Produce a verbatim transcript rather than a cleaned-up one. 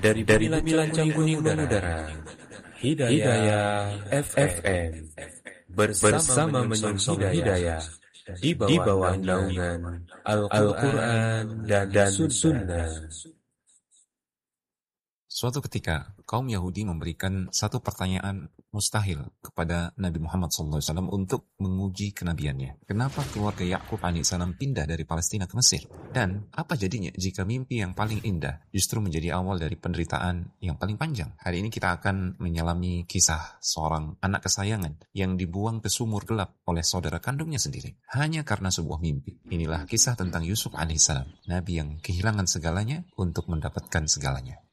dari dari Bilanjang Kuning Mengudara, Hidayah F M bersama menyongsong hidayah di bawah naungan Al-Quran dan Sunnah. Suatu ketika, kaum Yahudi memberikan satu pertanyaan mustahil kepada Nabi Muhammad shallallahu alaihi wasallam untuk menguji kenabiannya. Kenapa keluarga Yakub alaihissalam pindah dari Palestina ke Mesir? Dan apa jadinya jika mimpi yang paling indah justru menjadi awal dari penderitaan yang paling panjang? Hari ini kita akan menyelami kisah seorang anak kesayangan yang dibuang ke sumur gelap oleh saudara kandungnya sendiri, hanya karena sebuah mimpi. Inilah kisah tentang Yusuf alaihissalam, Nabi yang kehilangan segalanya untuk mendapatkan segalanya.